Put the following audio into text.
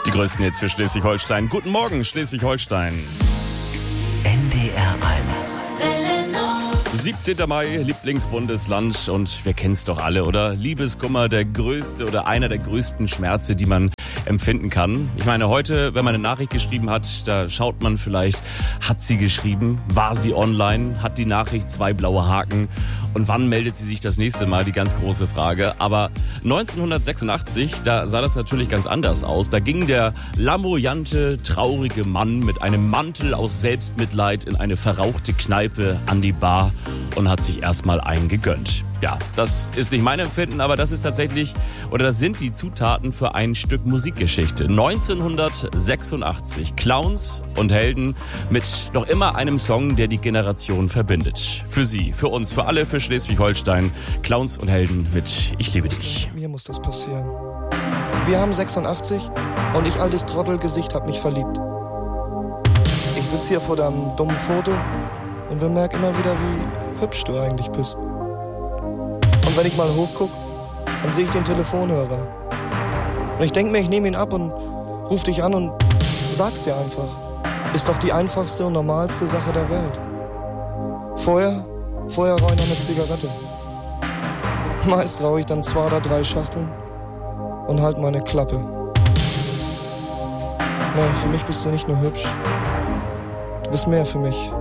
Die größten Hits für Schleswig-Holstein. Guten Morgen, Schleswig-Holstein. NDR 1. 17. Mai, Lieblingsbundesland, und wir kennen es doch alle, oder? Liebeskummer, der größte oder einer der größten Schmerze, die man empfinden kann. Ich meine, heute, wenn man eine Nachricht geschrieben hat, da schaut man vielleicht, hat sie geschrieben, war sie online, hat die Nachricht 2 blaue Haken und wann meldet sie sich das nächste Mal, die ganz große Frage. Aber 1986, da sah das natürlich ganz anders aus. Da ging der lamoyante, traurige Mann mit einem Mantel aus Selbstmitleid in eine verrauchte Kneipe an die Bar und hat sich erstmal einen gegönnt. Ja, das ist nicht mein Empfinden, aber das ist tatsächlich, oder das sind die Zutaten für ein Stück Musikgeschichte. 1986, Clowns und Helden mit noch immer einem Song, der die Generation verbindet. Für Sie, für uns, für alle, für Schleswig-Holstein. Clowns und Helden mit Ich liebe dich. Mir muss das passieren. Wir haben 86 und ich, altes Trottelgesicht, hab mich verliebt. Ich sitz hier vor deinem dummen Foto und bemerk immer wieder, wie hübsch du eigentlich bist. Und wenn ich mal hochguck, dann sehe ich den Telefonhörer. Und ich denk mir, ich nehme ihn ab und ruf dich an und sag's dir einfach. Ist doch die einfachste und normalste Sache der Welt. Vorher rauche ich noch eine Zigarette. Meist rauche ich dann 2 oder 3 Schachteln und halt meine Klappe. Nee, für mich bist du nicht nur hübsch. Du bist mehr für mich.